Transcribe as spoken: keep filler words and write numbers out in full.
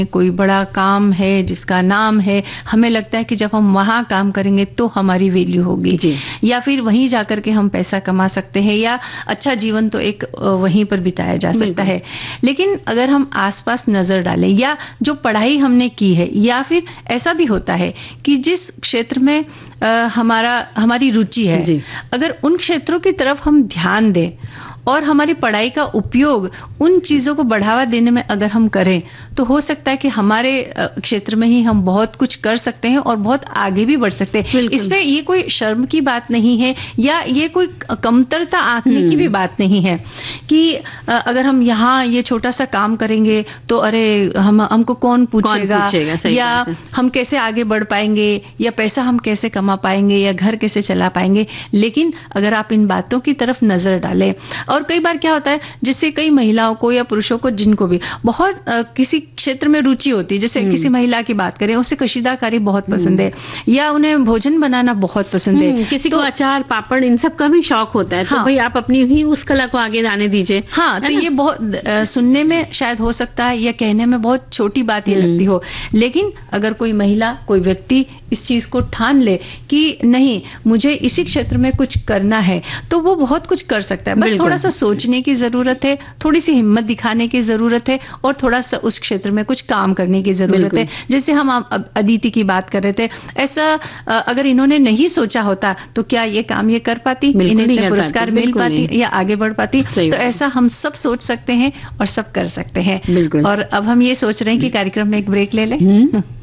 कोई बड़ा काम है जिसका नाम है, हमें लगता है कि जब हम वहां काम करेंगे तो हमारी वैल्यू होगी, या फिर वहीं जाकर के हम पैसा कमा सकते हैं, या अच्छा जीवन तो एक वहीं पर बिताया जा सकता है। लेकिन अगर हम आसपास नजर डालें, या जो पढ़ाई हमने की है, या फिर ऐसा भी होता है कि जिस क्षेत्र में आ, हमारा हमारी रुचि है, अगर उन क्षेत्रों की तरफ हम ध्यान दें और हमारी पढ़ाई का उपयोग उन चीजों को बढ़ावा देने में अगर हम करें, तो हो सकता है कि हमारे क्षेत्र में ही हम बहुत कुछ कर सकते हैं और बहुत आगे भी बढ़ सकते हैं। इसमें ये कोई शर्म की बात नहीं है, या ये कोई कमतरता आंकने की भी बात नहीं है कि अगर हम यहाँ ये छोटा सा काम करेंगे तो अरे हम हमको कौन पूछेगा, कौन पूछेगा या हम कैसे आगे बढ़ पाएंगे, या पैसा हम कैसे कमा पाएंगे, या घर कैसे चला पाएंगे। लेकिन अगर आप इन बातों की तरफ नजर डालें, और कई बार क्या होता है, जिससे कई महिलाओं को या पुरुषों को, जिनको भी बहुत आ, किसी क्षेत्र में रुचि होती है, जैसे किसी महिला की बात करें, उसे कशीदाकारी बहुत पसंद है, या उन्हें भोजन बनाना बहुत पसंद है, किसी तो, को अचार पापड़ इन सब का भी शौक होता है। हाँ, तो भाई आप अपनी ही उस कला को आगे आने दीजिए। हाँ, तो ये बहुत आ, सुनने में शायद हो सकता है या कहने में बहुत छोटी बात ये लगती हो, लेकिन अगर कोई महिला, कोई व्यक्ति इस चीज को ठान ले कि नहीं, मुझे इसी क्षेत्र में कुछ करना है, तो वो बहुत कुछ कर सकता है। बस थोड़ा सा सोचने की जरूरत है, थोड़ी सी हिम्मत दिखाने की जरूरत है, और थोड़ा सा उस क्षेत्र में कुछ काम करने की जरूरत है। जैसे हम अदिति की बात कर रहे थे, ऐसा अगर इन्होंने नहीं सोचा होता तो क्या ये काम ये कर पाती, इन्हें पुरस्कार मिल पाती या आगे बढ़ पाती। तो ऐसा हम सब सोच सकते हैं और सब कर सकते हैं। और अब हम ये सोच रहे हैं कि कार्यक्रम में एक ब्रेक ले लें।